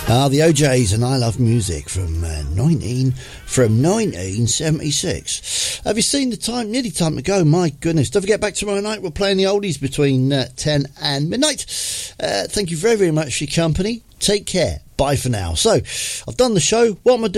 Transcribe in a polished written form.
The OJs and I Love Music from 1976. Have you seen the time? Nearly time to go. My goodness. Don't forget, back tomorrow night we're playing the oldies between 10 and midnight. Thank you very, very much for your company. Take care. Bye for now. So, I've done the show. What am I doing?